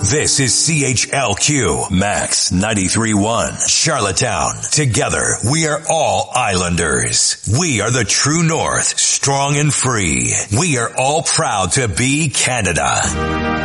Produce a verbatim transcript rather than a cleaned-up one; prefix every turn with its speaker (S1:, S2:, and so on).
S1: This is C H L Q Max ninety-three point one, Charlottetown. Together, we are all Islanders. We are the true north, strong and free. We are all proud to be Canada.